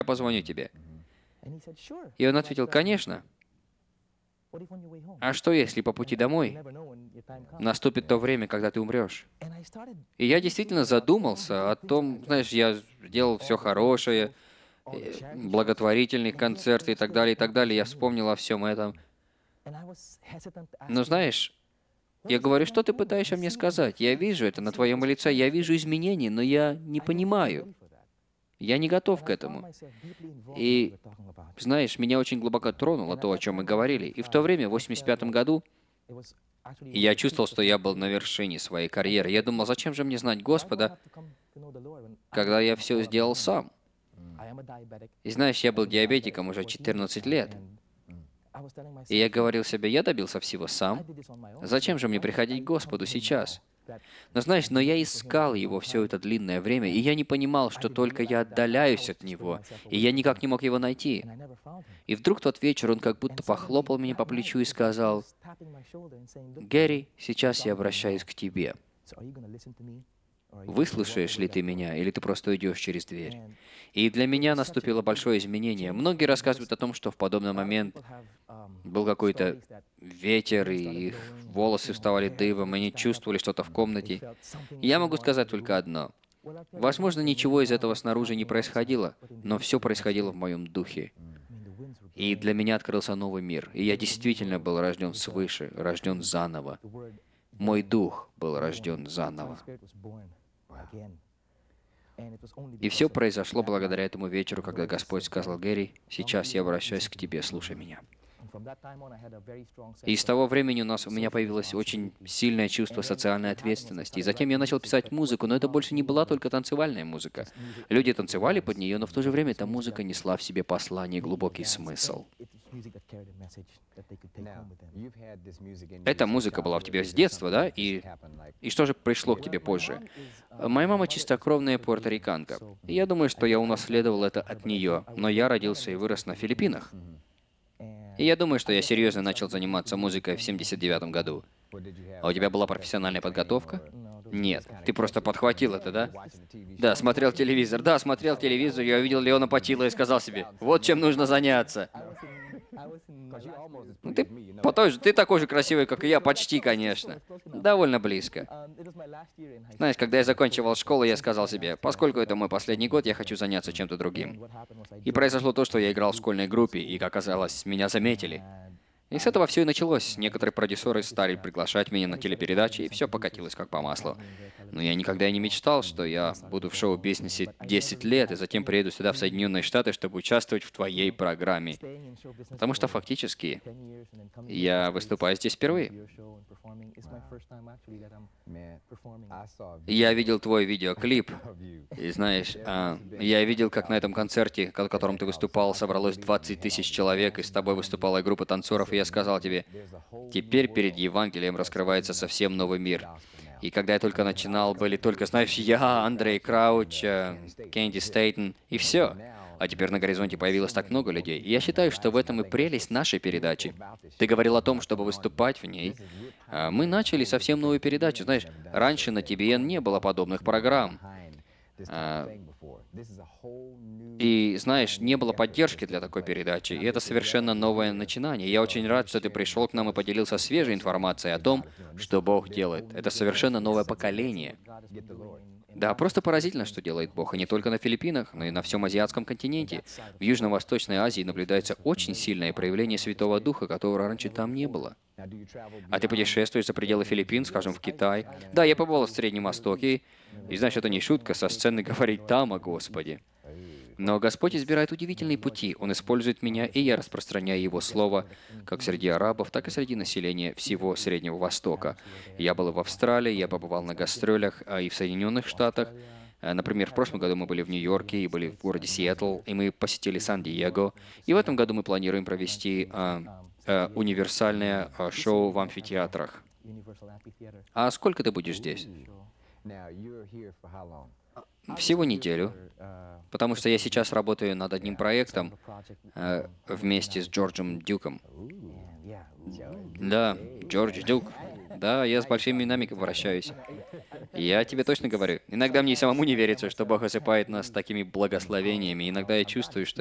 я позвоню тебе. И он ответил, конечно. А что, если по пути домой наступит то время, когда ты умрешь? И я действительно задумался о том, знаешь, я делал все хорошее, благотворительные концерты и так далее, и так далее. Я вспомнил о всем этом. Но знаешь, я говорю, что ты пытаешься мне сказать? Я вижу это на твоем лице, я вижу изменения, но я не понимаю. Я не готов к этому. И, знаешь, меня очень глубоко тронуло то, о чем мы говорили. И в то время, в 85-м году, я чувствовал, что я был на вершине своей карьеры. Я думал, зачем же мне знать Господа, когда я все сделал сам? И знаешь, я был диабетиком уже 14 лет. И я говорил себе, я добился всего сам. Зачем же мне приходить к Господу сейчас? Но знаешь, но я искал Его все это длинное время, и я не понимал, что только я отдаляюсь от Него, и я никак не мог Его найти. И вдруг тот вечер Он как будто похлопал меня по плечу и сказал, «Гэри, сейчас я обращаюсь к тебе. Выслушаешь ли ты меня, или ты просто уйдешь через дверь?» И для меня наступило большое изменение. Многие рассказывают о том, что в подобный момент был какой-то ветер, и их волосы вставали дыбом, и они чувствовали что-то в комнате. И я могу сказать только одно. Возможно, ничего из этого снаружи не происходило, но все происходило в моем духе. И для меня открылся новый мир. И я действительно был рожден свыше, рожден заново. Мой дух был рожден заново. И все произошло благодаря этому вечеру, когда Господь сказал, «Гэри, сейчас я обращаюсь к тебе, слушай меня». И с того времени у меня появилось очень сильное чувство социальной ответственности. И затем я начал писать музыку, но это больше не была только танцевальная музыка. Люди танцевали под нее, но в то же время эта музыка несла в себе послание и глубокий смысл. Эта музыка была в тебе с детства, да? И что же пришло к тебе позже? Моя мама чистокровная пуэрториканка. И я думаю, что я унаследовал это от нее, но я родился и вырос на Филиппинах. И я думаю, что я серьезно начал заниматься музыкой в 79 году. А у тебя была профессиональная подготовка? Нет. Ты просто подхватил это, да? Да, смотрел телевизор. Да, смотрел телевизор, я увидел Леона Патило и сказал себе, вот чем нужно заняться. Ну, ты такой же красивый, как и я, почти, конечно. Довольно близко. Знаешь, когда я заканчивал школу, я сказал себе, поскольку это мой последний год, я хочу заняться чем-то другим. И произошло то, что я играл в школьной группе, и, как оказалось, меня заметили. И с этого все и началось. Некоторые продюсеры стали приглашать меня на телепередачи, и все покатилось как по маслу. Но я никогда и не мечтал, что я буду в шоу-бизнесе 10 лет, и затем приеду сюда, в Соединенные Штаты, чтобы участвовать в твоей программе. Потому что фактически я выступаю здесь впервые. Я видел твой видеоклип, и знаешь, я видел, как на этом концерте, на котором ты выступал, собралось 20 тысяч человек, и с тобой выступала группа танцоров, и я сказал тебе, теперь перед Евангелием раскрывается совсем новый мир. И когда я только начинал, были только, знаешь, я, Андрей Крауч, Кэнди Стейтон, и все. А теперь на горизонте появилось так много людей. И я считаю, что в этом и прелесть нашей передачи. Ты говорил о том, чтобы выступать в ней. Мы начали совсем новую передачу. Знаешь, раньше на ТБН не было подобных программ. И, знаешь, не было поддержки для такой передачи, и это совершенно новое начинание. Я очень рад, что ты пришел к нам и поделился свежей информацией о том, что Бог делает. Это совершенно новое поколение. Да, просто поразительно, что делает Бог, и не только на Филиппинах, но и на всем азиатском континенте. В Южно-Восточной Азии наблюдается очень сильное проявление Святого Духа, которого раньше там не было. А ты путешествуешь за пределы Филиппин, скажем, в Китай? Да, я побывал в Среднем Востоке, и знаешь, это не шутка со сцены говорить там о Господе. Но Господь избирает удивительные пути. Он использует меня, и я распространяю Его Слово как среди арабов, так и среди населения всего Среднего Востока. Я был и в Австралии, я побывал на гастролях, и в Соединенных Штатах. Например, в прошлом году мы были в Нью-Йорке и были в городе Сиэтл, и мы посетили Сан-Диего. И в этом году мы планируем провести универсальное шоу в амфитеатрах. А сколько ты будешь здесь? Всего неделю, потому что я сейчас работаю над одним проектом вместе с Джорджем Дюком. Да, Джордж Дюк. Да, я с большими именами вращаюсь. Я тебе точно говорю. Иногда мне самому не верится, что Бог осыпает нас такими благословениями. Иногда я чувствую, что